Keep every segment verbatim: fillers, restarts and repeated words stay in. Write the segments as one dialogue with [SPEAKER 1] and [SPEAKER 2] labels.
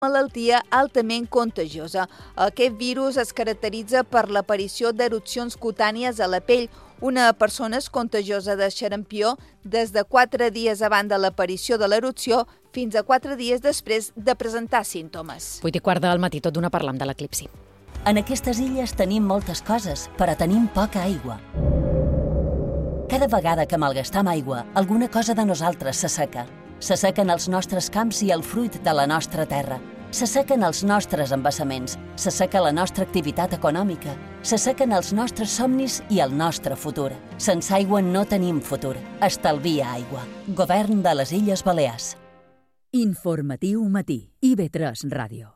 [SPEAKER 1] malaltia altament contagiosa. Aquest virus es caracteritza per l'aparició d'erupcions cutànies a la pell. Una persona és contagiosa de xarampió des de quatre dies abans de l'aparició de l'erupció fins a quatre dies després de presentar símptomes.
[SPEAKER 2] vuit i quart del matí, tot d'una parlam de l'eclipsi.
[SPEAKER 3] En aquestes illes tenim moltes coses, però tenim poca aigua. Cada vegada que malgastam aigua, alguna cosa de nosaltres s'asseca. S'assequen els nostres camps i el fruit de la nostra terra. S'assequen els nostres embassaments, s'asseca la nostra activitat econòmica, s'assequen els nostres somnis i el nostre futur. Sense aigua no tenim futur. Estalvia aigua. Govern de les Illes Balears.
[SPEAKER 4] Informatiu matí. I V tres Ràdio.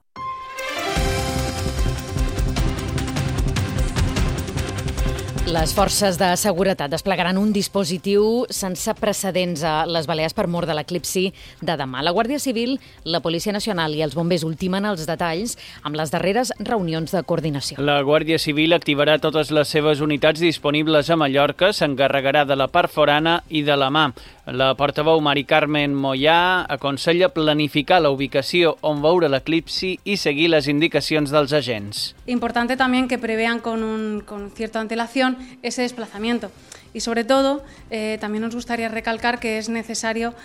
[SPEAKER 2] Les forces de seguretat desplegaran un dispositiu sense precedents a les Balears per mor de l'eclipsi de demà. La Guàrdia Civil, la Policia Nacional i els bombers ultimen els detalls amb les darreres reunions de coordinació.
[SPEAKER 5] La Guàrdia Civil activarà totes les seves unitats disponibles a Mallorca, s'encarregarà de la part forana i de la mà. La portaveu Mari Carmen Moyà aconsella planificar la ubicació on veure l'eclipsi i seguir les indicacions dels agents.
[SPEAKER 6] Importante también que prevean con, un, con cierta antelación ese desplazamiento. Y sobre todo, eh, también nos gustaría recalcar que es necesario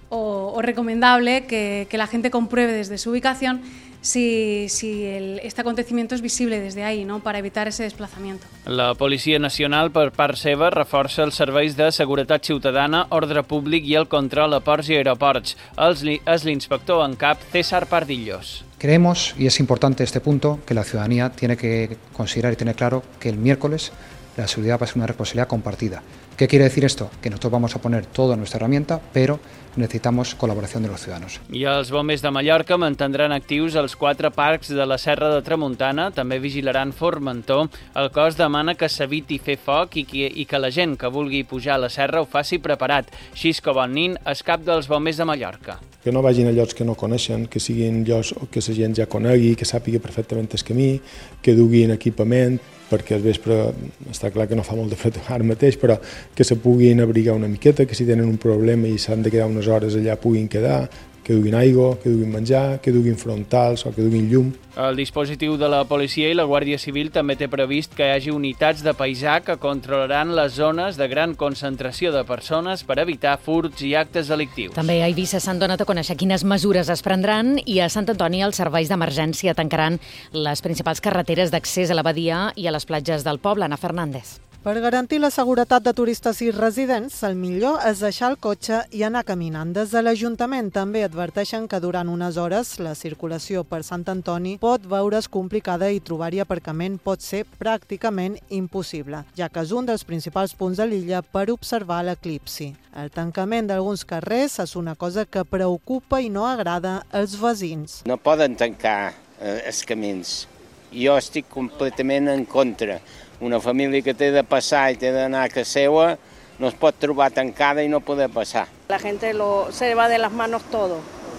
[SPEAKER 6] o, o recomendable que, que la gente compruebe desde su ubicación si, si el, este acontecimiento es visible desde ahí, ¿no?, para evitar ese desplazamiento.
[SPEAKER 5] La Policia Nacional, per part seva, reforça els serveis de seguretat ciutadana, ordre públic i el control a ports i aeroports. És l'inspector en cap César Pardillos.
[SPEAKER 7] Creemos, y es importante este punto, que la ciudadanía tiene que considerar y tener claro que el miércoles la seguridad va a ser una responsabilidad compartida. ¿Qué quiere decir esto? Que nosotros vamos a poner toda nuestra herramienta, pero necesitamos col·laboració de los ciudadanos.
[SPEAKER 5] I els bombers de Mallorca mantindran actius els quatre parcs de la Serra de Tramuntana, també vigilaran Formentor. El cos demana que s'eviti fer foc i que, i que la gent que vulgui pujar a la serra ho faci preparat. Xisco Bonnin és cap dels bombers de Mallorca.
[SPEAKER 8] Que no vagin a llocs que no coneixen, que siguin llocs que la gent ja conegui, que sàpiga perfectament el camí, que duguin equipament, perquè al vespre està clar que no fa molt de fred ara mateix, però que se puguin abrigar una miqueta, que si tenen un problema i s'han de quedar unes hores allà puguin quedar, que duguin aigua, que duguin menjar, que duguin frontals o que duguin llum.
[SPEAKER 5] El dispositiu de la policia i la Guàrdia Civil també té previst que hi hagi unitats de paisà que controlaran les zones de gran concentració de persones per evitar furts i actes delictius.
[SPEAKER 2] També a Eivissa s'han donat a conèixer quines mesures es prendran i a Sant Antoni els serveis d'emergència tancaran les principals carreteres d'accés a la badia i a les platges del poble. Ana Fernández.
[SPEAKER 9] Per garantir la seguretat de turistes i residents, el millor és deixar el cotxe i anar caminant. Des de l'Ajuntament també adverteixen que durant unes hores la circulació per Sant Antoni pot veure's complicada i trobar-hi aparcament pot ser pràcticament impossible, ja que és un dels principals punts de l'illa per observar l'eclipsi. El tancament d'alguns carrers és una cosa que preocupa i no agrada als veïns.
[SPEAKER 10] No poden tancar eh, els camins. Jo estic completament en contra. Una família que té de passar i té d'anar a casa seva no es pot trobar tancada i no poder passar.
[SPEAKER 11] La gente lo, se va de las manos todo,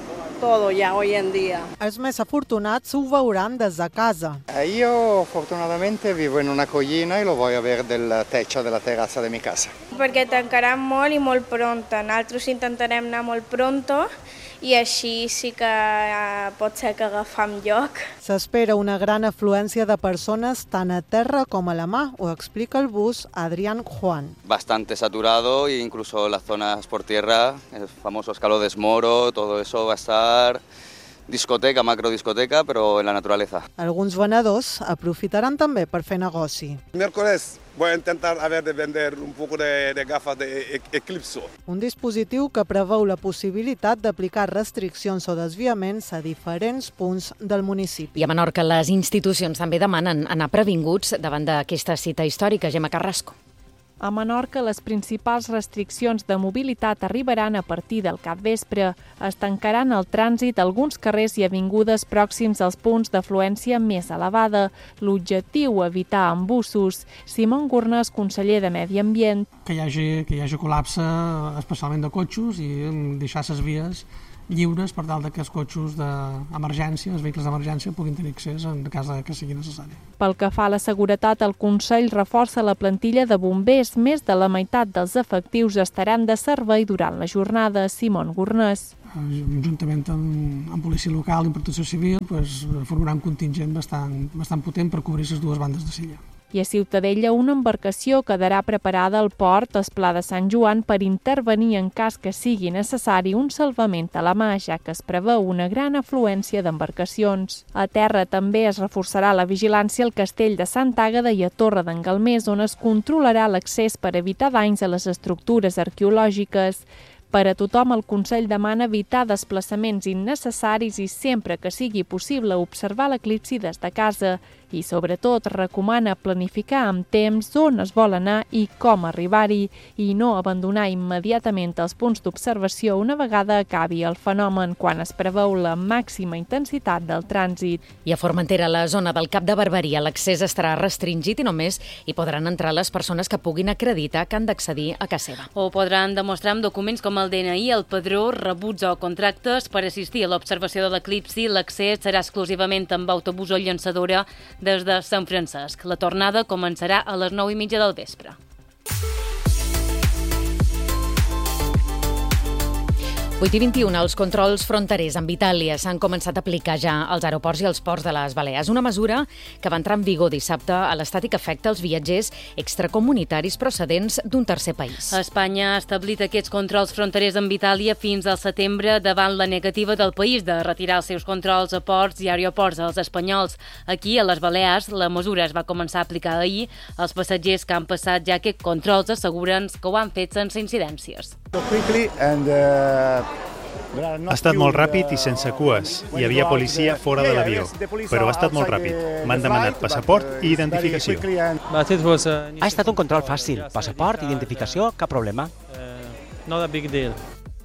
[SPEAKER 11] todo ya hoy en día.
[SPEAKER 9] Els més afortunats ho veuran des de casa.
[SPEAKER 12] Io fortunatamente vivo in una collina e lo voy a ver del techo della terrazza de mi casa.
[SPEAKER 13] Perquè tancaran molt i molt pronto. Nosaltres intentarem anar molt pronto i així sí que eh, pot ser que agafam lloc.
[SPEAKER 9] S'espera una gran afluència de persones tant a terra com a la mar, ho explica el bus Adrián Juan.
[SPEAKER 14] Bastante saturado e incluso las zonas por tierra, el famoso escalo de Esmoro, todo eso va a estar discoteca, macro discoteca, pero en la naturaleza.
[SPEAKER 9] Alguns venedors aprofitaran també per fer negoci.
[SPEAKER 15] Miércoles voy a intentar a ver de vender un poco de, de gafas de Eclipso.
[SPEAKER 9] Un dispositiu que preveu la possibilitat d'aplicar restriccions o desviaments a diferents punts del municipi.
[SPEAKER 2] I a Menorca les institucions també demanen anar previnguts davant d'aquesta cita històrica. Gemma Carrasco.
[SPEAKER 16] A Menorca, les principals restriccions de mobilitat arribaran a partir del capvespre. Es tancaran el trànsit a alguns carrers i avingudes pròxims als punts d'afluència més elevada. L'objectiu, evitar embussos. Simón Gurnes, conseller de Medi Ambient.
[SPEAKER 17] Que hi hagi, que hi hagi col·lapse, especialment de cotxos, i deixar les vies lliures per tal que els cotxos d'emergència, els vehicles d'emergència, puguin tenir accés en cas que sigui necessari.
[SPEAKER 16] Pel que fa a la seguretat, el Consell reforça la plantilla de bombers. Més de la meitat dels efectius estaran de servei durant la jornada. Simón Gurnes.
[SPEAKER 17] juntament amb, amb policia local i protecció civil, pues, formarà un contingent bastant, bastant potent per cobrir les dues bandes de Silla.
[SPEAKER 16] I a Ciutadella una embarcació quedarà preparada al port Esplà de Sant Joan per intervenir en cas que sigui necessari un salvament a la mà, ja que es preveu una gran afluència d'embarcacions. A terra també es reforçarà la vigilància al castell de Sant Àgueda i a Torre d'en Galmés, on es controlarà l'accés per evitar danys a les estructures arqueològiques. Per a tothom, el Consell demana evitar desplaçaments innecessaris i sempre que sigui possible observar l'eclipsi des de casa i, sobretot, recomana planificar amb temps on es vol anar i com arribar-hi i no abandonar immediatament els punts d'observació una vegada acabi el fenomen, quan es preveu la màxima intensitat del trànsit.
[SPEAKER 2] I a Formentera, la zona del Cap de Barberia, l'accés estarà restringit i només hi podran entrar les persones que puguin acreditar que han d'accedir a casa seva.
[SPEAKER 18] O podran demostrar amb documents com el D N I, el padró, rebuts o contractes per assistir a l'observació de l'eclipsi. L'accés serà exclusivament amb autobús o llançadora des de Sant Francesc. La tornada començarà a les nou i mitja del vespre.
[SPEAKER 2] vuit i vint-i-un, els controls fronterers amb Itàlia s'han començat a aplicar ja als aeroports i als ports de les Balears. Una mesura que va entrar en vigor dissabte a l'estat i que afecta els viatgers extracomunitaris procedents d'un tercer país.
[SPEAKER 18] Espanya ha establit aquests controls fronterers amb Itàlia fins al setembre davant la negativa del país de retirar els seus controls a ports i aeroports als espanyols. Aquí, a les Balears, la mesura es va començar a aplicar ahir. Els passatgers que han passat ja aquests controls asseguren que ho han fet sense incidències.
[SPEAKER 19] Ha estat molt ràpid i sense cues. Hi havia policia fora de l'avió, però ha estat molt ràpid. M'han demanat passaport i identificació.
[SPEAKER 20] Ha estat un control fàcil. Passaport, identificació, cap problema.
[SPEAKER 21] Not a big deal.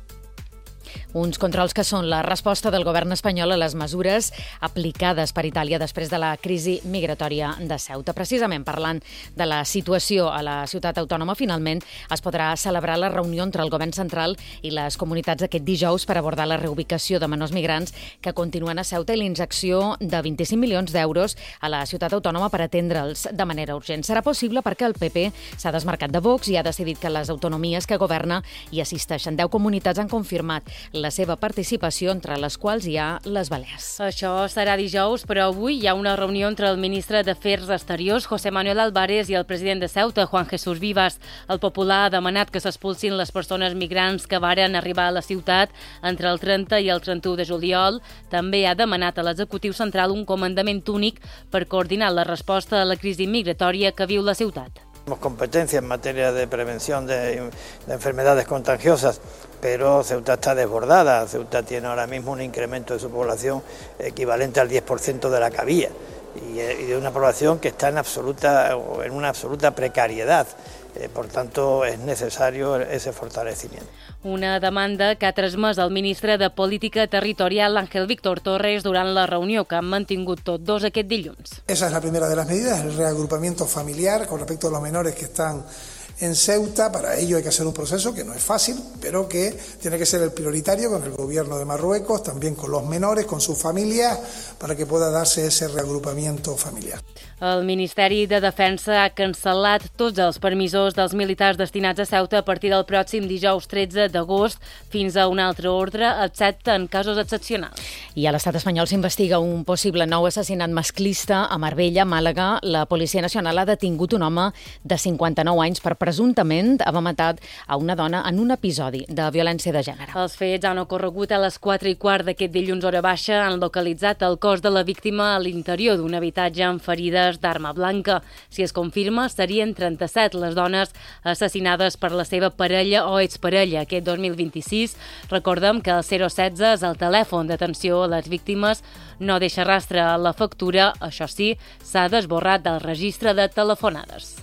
[SPEAKER 2] Uns controls que són la resposta del govern espanyol a les mesures aplicades per Itàlia després de la crisi migratòria de Ceuta. Precisament parlant de la situació a la ciutat autònoma, finalment es podrà celebrar la reunió entre el govern central i les comunitats aquest dijous per abordar la reubicació de menors migrants que continuen a Ceuta i l'injecció de vint-i-cinc milions d'euros a la ciutat autònoma per atendre'ls de manera urgent. Serà possible perquè el P P s'ha desmarcat de Vox i ha decidit que les autonomies que governa hi assisteixen. Deu comunitats han confirmat la seva participació, entre les quals hi ha les Balears.
[SPEAKER 18] Això serà dijous, però avui hi ha una reunió entre el ministre d'Afers Exteriors, José Manuel Álvarez, i el president de Ceuta, Juan Jesús Vivas. El Popular ha demanat que s'expulsin les persones migrants que varen arribar a la ciutat entre el trenta i el trenta-u de juliol. També ha demanat a l'executiu central un comandament únic per coordinar la resposta a la crisi migratòria que viu la ciutat.
[SPEAKER 22] Tenemos competencia en materia de prevención de, de enfermedades contagiosas, pero Ceuta está desbordada. Ceuta tiene ahora mismo un incremento de su población equivalente al diez por ciento de la que había y, y de una población que está en, absoluta, en una absoluta precariedad. Eh, por tanto, es necesario ese fortalecimiento.
[SPEAKER 18] Una demanda que ha transmès el ministre de Política Territorial, Ángel Víctor Torres, durant la reunió que han mantingut tots dos aquest dilluns.
[SPEAKER 23] Esa es la primera de las medidas, el reagrupamiento familiar con respecto a los menores que están en Ceuta. Para ello hay que hacer un proceso que no es fácil, pero que tiene que ser el prioritario con el gobierno de Marruecos, también con los menores, con sus familias, para que pueda darse ese reagrupamiento familiar.
[SPEAKER 18] El Ministeri de Defensa ha cancel·lat tots els permisos dels militars destinats a Ceuta a partir del pròxim dijous tretze d'agost fins a un altre ordre, excepte en casos excepcionals.
[SPEAKER 2] I a l'estat espanyol s'investiga un possible nou assassinat masclista a Marbella, Màlaga. La Policia Nacional ha detingut un home de cinquanta-nou anys per presumptament haver matat a una dona en un episodi de violència de gènere.
[SPEAKER 18] Els fets han ocorregut a les quatre i quart d'aquest dilluns hora baixa. Han localitzat el cos de la víctima a l'interior d'un habitatge amb ferides d'arma blanca. Si es confirma, serien trenta-set les dones assassinades per la seva parella o exparella aquest dos mil vint-i-sis. Recordem que el zero setze és el telèfon d'atenció a les víctimes. No deixa rastre a la factura, això sí, s'ha desborrat del registre de telefonades.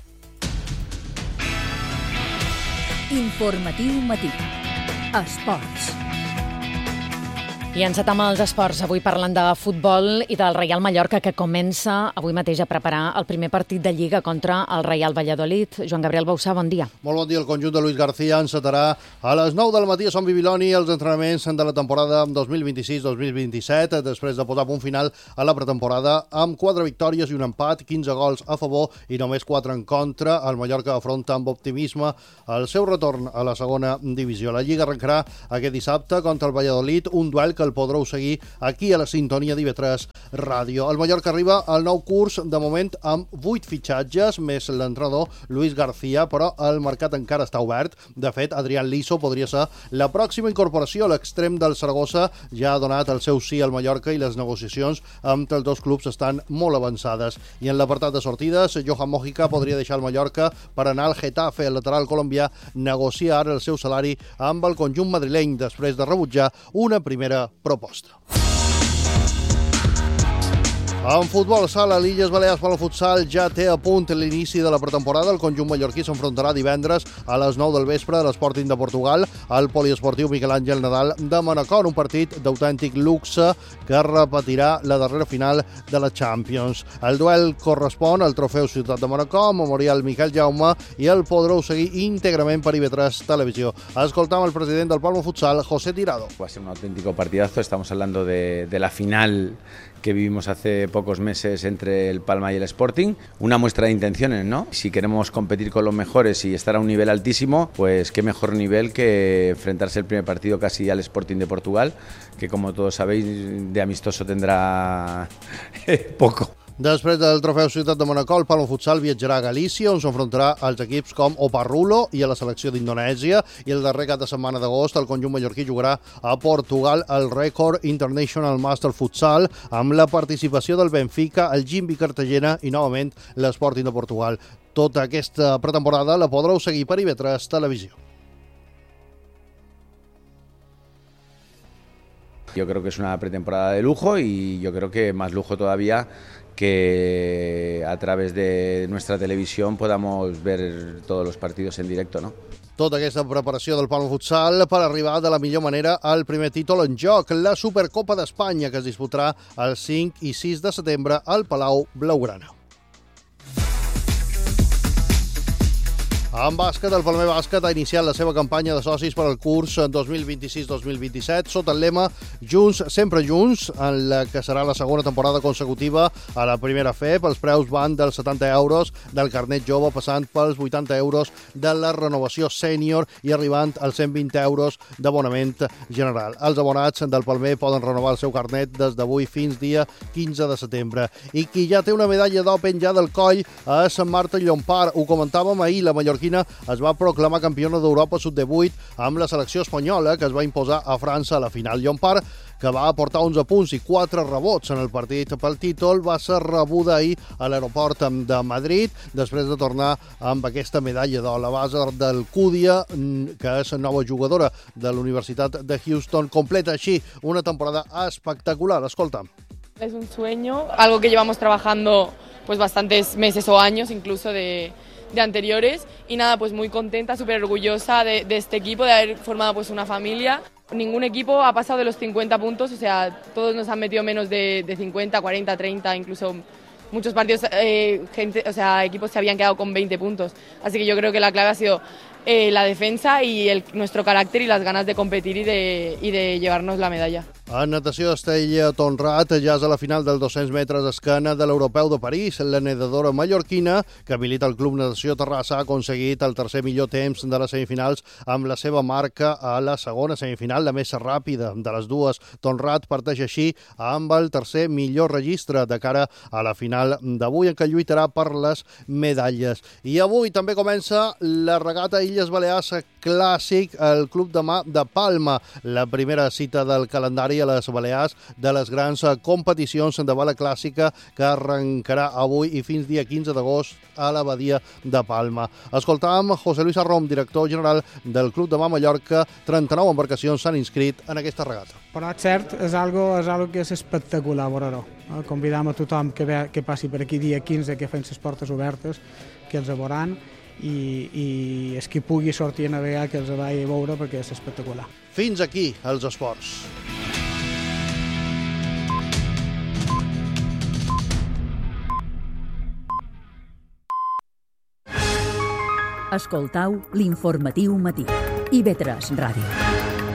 [SPEAKER 4] Informatiu matí. Esports.
[SPEAKER 2] I encetam els esports, avui parlant de futbol i del Reial Mallorca, que comença avui mateix a preparar el primer partit de Lliga contra el Reial Valladolid. Joan Gabriel Bausà, bon dia.
[SPEAKER 1] Molt bon dia. El conjunt de Luis García encetarà a les nou del matí a Sant Bibiloni els entrenaments de la temporada dos mil vint-i-sis dos mil vint-i-set, després de posar punt final a la pretemporada amb quatre victòries i un empat, quinze gols a favor i només quatre en contra. El Mallorca afronta amb optimisme el seu retorn a la segona divisió. La Lliga arrencarà aquest dissabte contra el Valladolid, un duel que el podreu seguir aquí a la sintonia d'I V tres Ràdio. El Mallorca arriba al nou curs, de moment, amb vuit fitxatges, més l'entrenador Luis García, però el mercat encara està obert. De fet, Adrián Liso podria ser la pròxima incorporació. L'extrem del Saragossa ja ha donat el seu sí al Mallorca i les negociacions entre els dos clubs estan molt avançades. I en l'apartat de sortides, Johan Mojica podria deixar el Mallorca per anar al Getafe. El lateral colombià negocia ara el seu salari amb el conjunt madrileny després de rebutjar una primera proposta. En futbol sala, l'Illes Balears per al futsal ja té a punt l'inici de la pretemporada. El conjunt mallorquí s'enfrontarà divendres a les nou del vespre a l'Sporting de Portugal al poliesportiu Miquel Àngel Nadal de Manacor, un partit d'autèntic luxe que repetirà la darrera final de la Champions. El duel correspon al trofeu Ciutat de Manacor, Memorial Miquel Jaume, i el podreu seguir íntegrament per I V tres Televisió. Escoltam el president del Palma Futsal, José Tirado.
[SPEAKER 3] Va a ser un auténtico partidazo. Estamos hablando de, de la final que vivimos hace pocos meses entre el Palma y el Sporting. Una muestra de intenciones, ¿no? Si queremos competir con los mejores y estar a un nivel altísimo, pues qué mejor nivel que enfrentarse el primer partido casi al Sporting de Portugal, que como todos sabéis, de amistoso tendrá poco.
[SPEAKER 1] Després del trofeu Ciutat de Manacor, el Palma Futsal viatjarà a Galícia, on s'enfrontarà als equips com Oparrulo i a la selecció d'Indonèsia, i el darrer cap de setmana d'agost el conjunt mallorquí jugarà a Portugal al Record International Master Futsal amb la participació del Benfica, el Gimbi Cartagena i novament l'Sporting de Portugal. Tota aquesta pretemporada la podreu seguir per I V tres Televisió.
[SPEAKER 3] Yo creo que es una pretemporada de lujo y yo creo que más lujo todavía que a través de nuestra televisión podamos ver todos los partidos en directo, ¿no?
[SPEAKER 1] Tota aquesta preparació del Palma Futsal per arribar de la millor manera al primer títol en joc, la Supercopa d'Espanya, que es disputarà el cinc i sis de setembre al Palau Blaugrana. En bàsquet, el Palmer Bàsquet ha iniciat la seva campanya de socis per al curs dos mil vint-i-sis dos mil vint-i-set sota el lema Junts, sempre junts, en la que serà la segona temporada consecutiva a la primera F E P. Els preus van dels setanta euros del carnet jove passant pels vuitanta euros de la renovació sènior i arribant als cent vint euros d'abonament general. Els abonats del Palmer poden renovar el seu carnet des d'avui fins dia quinze de setembre. I qui ja té una medalla d'or penjada al coll és Marta Llompart. Ho comentàvem ahir, la mallorquina es va proclamar campiona d'Europa sub divuit amb la selecció espanyola, que es va imposar a França a la final. Llompart, que va aportar onze punts i quatre rebots en el partit pel títol, va ser rebuda ahir a l'aeroport de Madrid després de tornar amb aquesta medalla d'or. La base del Cúdia, que és nova jugadora de la Universitat de Houston, completa així una temporada espectacular. Escolta.
[SPEAKER 6] Es un sueño, algo que llevamos trabajando pues bastantes meses o años incluso de de anteriores, y nada, pues muy contenta, súper orgullosa de, de este equipo, de haber formado pues una familia. Ningún equipo ha pasado de los cincuenta puntos, o sea, todos nos han metido menos de, de cincuenta, cuarenta, treinta, incluso muchos partidos, eh, gente, o sea, equipos se habían quedado con veinte puntos. Así que yo creo que la clave ha sido eh, la defensa y el, nuestro carácter y las ganas de competir y de, y de llevarnos la medalla.
[SPEAKER 1] En natació, Estella Tonrat ja és a la final dels dos-cents metres escana de l'Europeu de París. La nedadora mallorquina, que habilita el Club Natació Terrassa, ha aconseguit el tercer millor temps de les semifinals amb la seva marca a la segona semifinal, la més ràpida de les dues. Tonrat parteix així amb el tercer millor registre de cara a la final d'avui, en què lluitarà per les medalles. I avui també comença la regata Illes Balears Clàssic al Club de Mà de Palma, la primera cita del calendari a les Balears de les grans competicions de bala clàssica que arrencarà avui i fins dia quinze d'agost a la Badia de Palma. Escoltàvem José Luis Arrom, director general del Club de Mà Mallorca. trenta-nou embarcacions s'han inscrit en aquesta regata.
[SPEAKER 24] Però és cert, és algo, és algo que és espectacular veure-ho. Convidam a tothom que, ve, que passi per aquí dia quinze, que fem les portes obertes, que els veuran, i, i és qui pugui sortir a navegar que els vagi a veure perquè és espectacular.
[SPEAKER 1] Fins aquí els esports.
[SPEAKER 4] Escoltau l'informatiu matí. I ve tres Ràdio.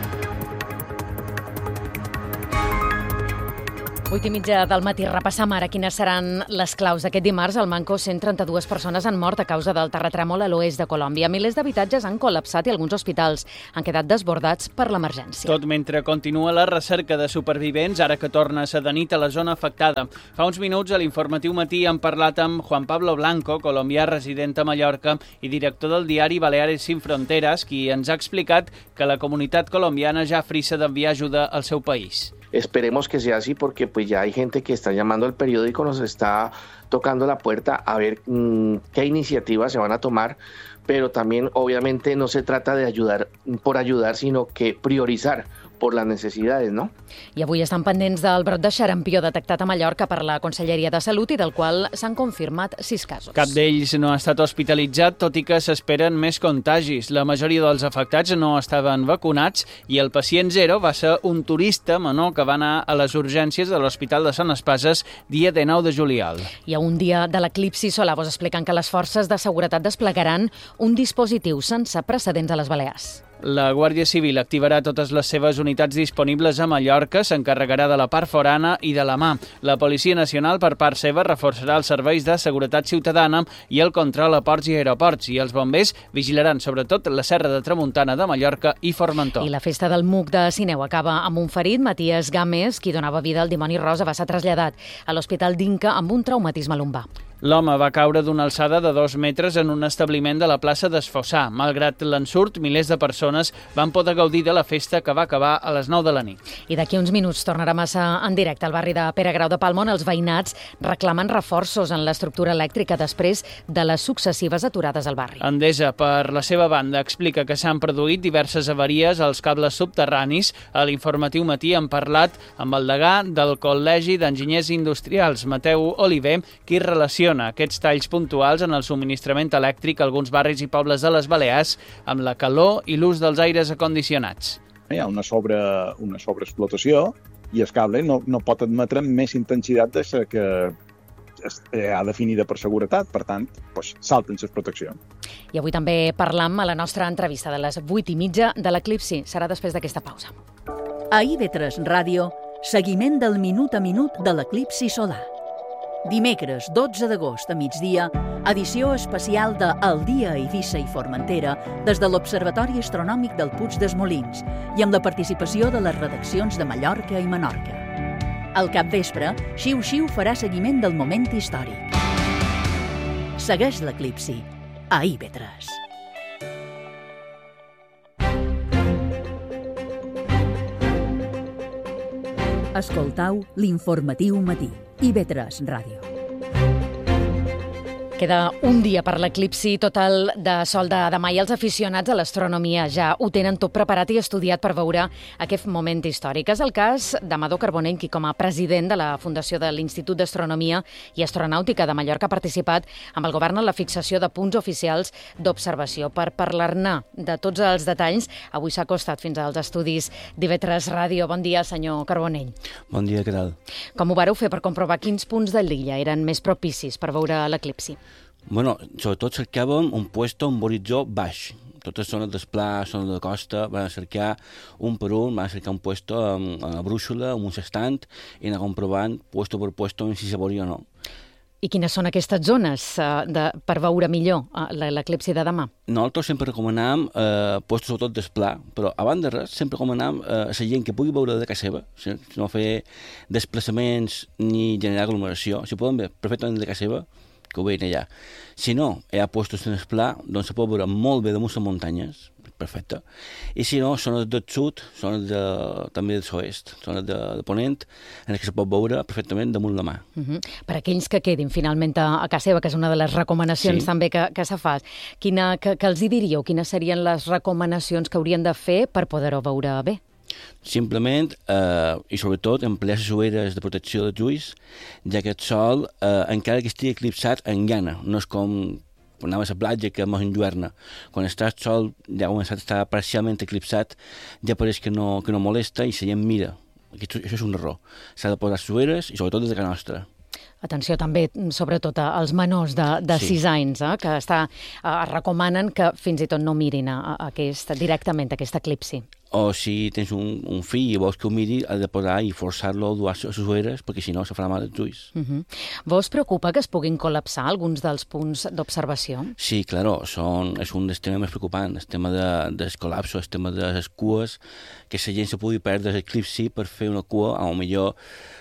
[SPEAKER 2] Vuit i mitja del matí. Repassam ara quines seran les claus. Aquest dimarts al Manco cent trenta-dues persones han mort a causa del terratrèmol a l'oest de Colòmbia. Milers d'habitatges han col·lapsat i alguns hospitals han quedat desbordats per l'emergència.
[SPEAKER 5] Tot mentre continua la recerca de supervivents, ara que torna a ser de nit a la zona afectada. Fa uns minuts a l'informatiu matí hem parlat amb Juan Pablo Blanco, colombià resident a Mallorca i director del diari Baleares Sin Fronteras, qui ens ha explicat que la comunitat colombiana ja frissa d'enviar ajuda al seu país.
[SPEAKER 7] Esperemos que sea así porque pues ya hay gente que está llamando al periódico, nos está tocando la puerta a ver mmm, qué iniciativas se van a tomar, pero también obviamente no se trata de ayudar por ayudar, sino que priorizar por las necesidades, ¿no?
[SPEAKER 2] I avui estan pendents del brot de xarampió detectat a Mallorca per la Conselleria de Salut i del qual s'han confirmat sis casos.
[SPEAKER 5] Cap d'ells no ha estat hospitalitzat, tot i que s'esperen més contagis. La majoria dels afectats no estaven vacunats i el pacient zero va ser un turista menor que va anar a les urgències de l'Hospital de Sant Espases dia dinou de juliol.
[SPEAKER 2] I a un dia de l'eclipsi solar vos expliquen que les forces de seguretat desplegaran un dispositiu sense precedents a les Balears.
[SPEAKER 5] La Guàrdia Civil activarà totes les seves unitats disponibles a Mallorca, s'encarregarà de la part forana i de la mà. La Policia Nacional, per part seva, reforçarà els serveis de seguretat ciutadana i el control a ports i aeroports, i els bombers vigilaran sobretot la Serra de Tramuntana de Mallorca i Formentor.
[SPEAKER 2] I la festa del M U C de Sineu acaba amb un ferit. Matías Gámez, qui donava vida al dimoni rosa, va ser traslladat a l'Hospital d'Inca amb un traumatisme lumbar.
[SPEAKER 5] L'home va caure d'una alçada de dos metres en un establiment de la plaça d'Esfossà. Malgrat l'ensurt, milers de persones van poder gaudir de la festa que va acabar a les nou de la nit.
[SPEAKER 2] I d'aquí uns minuts tornarem a ser en directe al barri de Pere Grau de Palma, on els veïnats reclamen reforços en l'estructura elèctrica després de les successives aturades al barri.
[SPEAKER 5] Endesa, per la seva banda, explica que s'han produït diverses avaries als cables subterranis. A l'informatiu matí hem parlat amb el degà del Col·legi d'Enginyers Industrials, Mateu Oliver, qui relaciona aquests talls puntuals en el subministrament elèctric a alguns barris i pobles de les Balears amb la calor i l'ús dels aires acondicionats.
[SPEAKER 8] Hi ha una, sobre, una sobreexplotació i el cable no, no pot admetre més intensitat de la que ha definida per seguretat, per tant, doncs, salten les proteccions.
[SPEAKER 2] I avui també parlam a la nostra entrevista de les vuit i mitja de l'eclipsi. Serà després d'aquesta pausa.
[SPEAKER 4] A I ve tres Ràdio, seguiment del minut a minut de l'eclipsi solar. Dimecres dotze d'agost a migdia, edició especial de El dia a Eivissa i Formentera des de l'Observatori Astronòmic del Puig dels Molins i amb la participació de les redaccions de Mallorca i Menorca. Al capvespre, Xiu Xiu farà seguiment del moment històric. Segueix l'eclipsi a I ve tres. Escoltau l'informatiu matí. I ve tres Ràdio.
[SPEAKER 2] Queda un dia per l'eclipsi total de sol de demà i els aficionats a l'astronomia ja ho tenen tot preparat i estudiat per veure aquest moment històric. És el cas d'Amador Carbonell, qui com a president de la Fundació de l'Institut d'Astronomia i Astronàutica de Mallorca ha participat amb el govern en la fixació de punts oficials d'observació. Per parlar-ne de tots els detalls, avui s'ha acostat fins als estudis d'I ve tres Ràdio. Bon dia, senyor Carbonell.
[SPEAKER 10] Bon dia, què tal?
[SPEAKER 2] Com ho vareu fer per comprovar quins punts de l'illa eren més propicis per veure l'eclipsi?
[SPEAKER 10] Bueno, sobretot cercàvem un puesto amb horitzó baix. Totes zones del pla, zones de costa, van cercar un per un, van cercar un puesto amb una brúixola, amb un sextant, i anar comprovant puesto per puesto si se volia o no.
[SPEAKER 2] I quines són aquestes zones uh, de, per veure millor uh, l'eclipsi de demà?
[SPEAKER 10] Nosaltres sempre recomanam eh, puestos sobretot del pla, però a banda de res sempre recomanam eh, a la gent que pugui veure de casa seva, si no fer desplaçaments ni generar aglomeració, si poden veure perfectament de casa seva, que ho veien allà. Si no, hi ha puestos en el pla, doncs se pot veure molt bé damunt les muntanyes, perfecte. I si no, zones del sud, zones de, també del oest, zones de, de ponent, en què se pot veure perfectament damunt la mà.
[SPEAKER 2] Uh -huh. Per aquells que quedin finalment a, a casa seva, que és una de les recomanacions sí. també que, que se fa, quina, que, que els hi diríeu? Quines serien les recomanacions que haurien de fer per poder-ho veure bé?
[SPEAKER 10] Simplement, eh, i sobretot, emplear les ulleres de protecció dels ulls, ja que el sol, eh, encara que estigui eclipsat, engana. No és com quan anava a la platja que mos enlluerna. Quan està el sol, ja ha començat a estar parcialment eclipsat, ja pareix que no, que no molesta i la gent mira. Això és un error. S'ha de posar les ulleres i sobretot des de casa nostra.
[SPEAKER 2] Atenció també, sobretot, als menors de, de
[SPEAKER 10] Sí.
[SPEAKER 2] sis anys, eh, que està, eh, recomanen que fins i tot no mirin a, a aquest, directament aquest eclipsi.
[SPEAKER 10] O si tens un, un fill i vols que ho miri, has de posar i forçar-lo a dur a les ulleres, perquè si no se farà mal als ulls.
[SPEAKER 2] Uh -huh. Vos preocupa que es puguin col·lapsar alguns dels punts d'observació?
[SPEAKER 10] Sí, claro, son, és un dels temes més preocupants, el tema de, del col·lapso, el tema de les cues, que la gent se pugui perdre l'eclipsi per fer una cua, a lo millor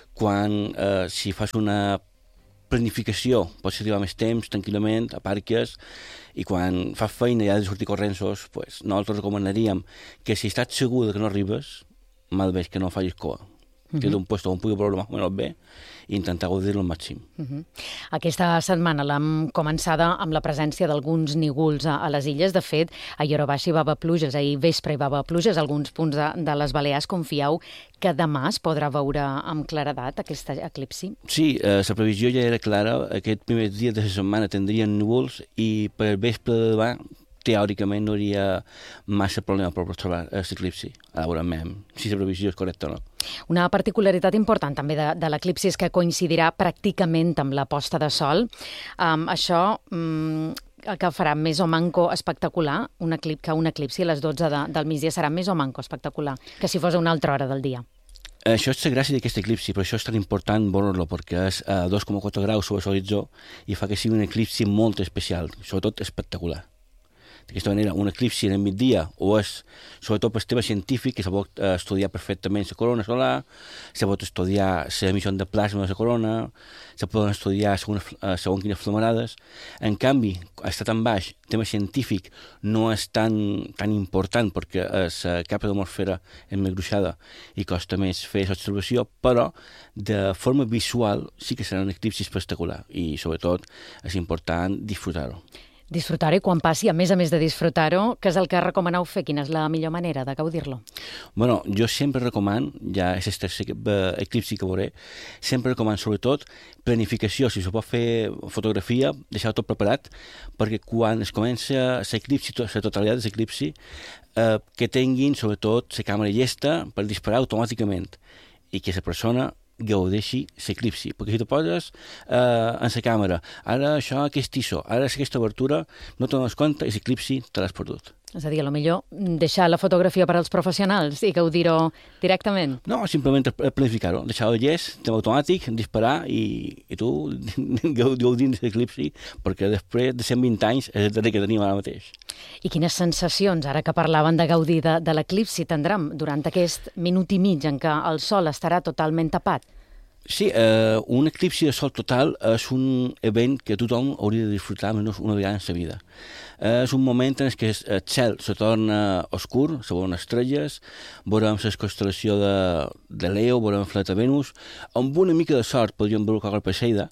[SPEAKER 10] quan, eh, si fas una planificació, pots arribar més temps, tranquil·lament, aparques, i quan fas feina i has de sortir corrensos, pues, nosaltres recomanaríem que si estàs segur que no arribes, mal bé que no facis cua. Uh-huh. Que d'un puesto on pugui veure més o menys bé i intentar gaudir-lo al màxim.
[SPEAKER 2] Uh -huh. Aquesta setmana l'hem començada amb la presència d'alguns nígols a, a les illes. De fet, ahir a baix hi va haver pluges, ahir vespre hi va haver pluges a alguns punts de, de les Balears. Confieu que demà es podrà veure amb claredat aquesta eclipsi?
[SPEAKER 10] Sí, eh, la previsió ja era clara. Aquest primer dia de la setmana tindrien núvols i per el vespre de demà teòricament no hi hauria massa problema per observar l'eclipsi. A veure si la previsió és correcta o no.
[SPEAKER 2] Una particularitat important també de, de l'eclipsi és que coincidirà pràcticament amb la posta de sol. Um, això um, el que farà més o manco espectacular, un eclip, que un eclipsi a les dotze de, del migdia serà més o manco espectacular que si fos a una altra hora del dia.
[SPEAKER 10] Això és la gràcia d'aquest eclipsi, per això és tan important veure-lo, perquè és a dos coma quatre graus sobre l'horitzó i fa que sigui un eclipsi molt especial, sobretot espectacular. D'aquesta manera, un eclipsi en el migdia o és, sobretot per tema científic, que se pot eh, estudiar perfectament la corona solar, se pot estudiar l'emissió de plasma de la corona, se poden estudiar segons, eh, segons quines flamarades. En canvi, està tan baix, el tema científic no és tan, tan important perquè la capa d'atmosfera és més gruixada i costa més fer l'observació, però de forma visual sí que serà un eclipsi espectacular i, sobretot, és important disfrutar-ho.
[SPEAKER 2] Disfrutar-ho i quan passi, a més a més de disfrutar-ho, què és el que recomaneu fer? Quina és la millor manera de gaudir-lo?
[SPEAKER 10] Bueno, jo sempre recomano, ja és el tercer eclipsi que veuré, sempre recomano sobretot planificació, si se pot fer fotografia, deixar-ho tot preparat, perquè quan es comença l'eclipsi, la totalitat de l'eclipsi, eh, que tinguin sobretot la càmera llesta per disparar automàticament i que la persona gaudeixi l'eclipsi, perquè si te poses eh, en la càmera, ara això, aquest iso, ara aquesta obertura, no te dones compte i l'eclipsi te l'has perdut.
[SPEAKER 2] És a dir, potser deixar la fotografia per als professionals i gaudir-ho directament?
[SPEAKER 10] No, simplement planificar-ho, deixar-ho llest, tema automàtic, disparar i, i tu gaudint de l'eclipsi, perquè després de cent vint anys és el darrer que tenim ara mateix.
[SPEAKER 2] I quines sensacions, ara que parlaven de gaudir de, de l'eclipsi, tindrem durant aquest minut i mig en què el sol estarà totalment tapat?
[SPEAKER 10] Sí, eh, un eclipsi de sol total és un event que tothom hauria de disfrutar almenys una vegada en la vida. Eh, és un moment en què el cel se torna oscur, se veuen estrelles, veurem la constel·lació de, de Leo, veurem el planeta Venus, amb una mica de sort podríem veure qualque Perseida,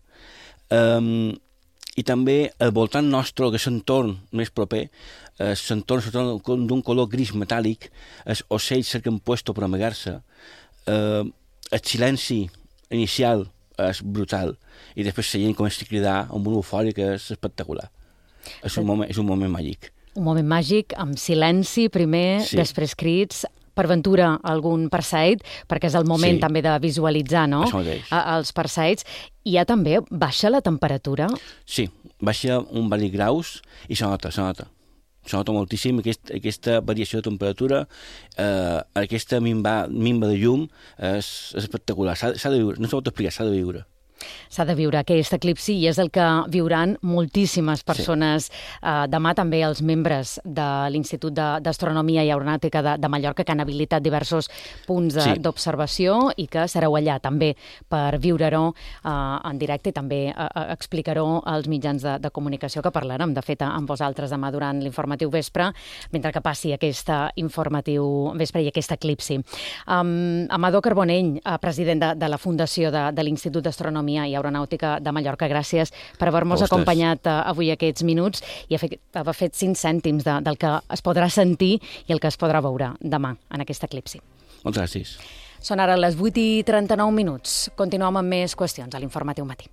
[SPEAKER 10] eh, i també al voltant nostre, que és l'entorn més proper, eh, l'entorn d'un color gris metàl·lic, els ocells cerquen puesto per amagar-se, eh, el silenci inicial és brutal i després la gent comença a cridar amb una eufòria que és espectacular. És un moment, és un moment màgic.
[SPEAKER 2] Un moment màgic, amb silenci primer, sí. Després crits, per ventura algun perseid, perquè és el moment sí. també de visualitzar, no?, els perseids. I ja també baixa la temperatura?
[SPEAKER 10] Sí, baixa un parell de graus i se nota, se nota. Se nota moltíssim aquest, aquesta variació de temperatura, eh, aquesta minva, minva de llum és, és espectacular. S'ha de viure, no s'ho pot explicar, s'ha de viure.
[SPEAKER 2] S'ha de viure aquest eclipsi i és el que viuran moltíssimes persones. Sí. Uh, demà també els membres de l'Institut d'Astronomia i Aeronàutica de, de Mallorca, que han habilitat diversos punts sí. d'observació i que sereu allà també per viure-ho uh, en directe i també uh, explicar-ho als mitjans de, de comunicació que parlarem, de fet, amb vosaltres demà durant l'informatiu vespre, mentre que passi aquest informatiu vespre i aquest eclipsi. Um, Amador Carbonell, uh, president de, de la Fundació de, de l'Institut d'Astronomia i Aeronàutica de Mallorca. Gràcies per haver-nos acompanyat uh, avui aquests minuts i haver fet cinc cèntims de, del que es podrà sentir i el que es podrà veure demà en aquest eclipsi.
[SPEAKER 10] Moltes gràcies.
[SPEAKER 2] Són ara les vuit i trenta-nou minuts. Continuem amb més qüestions a l'Informatiu Matí.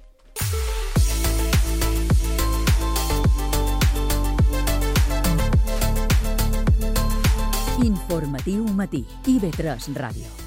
[SPEAKER 4] Informatiu Matí, I V tres Ràdio.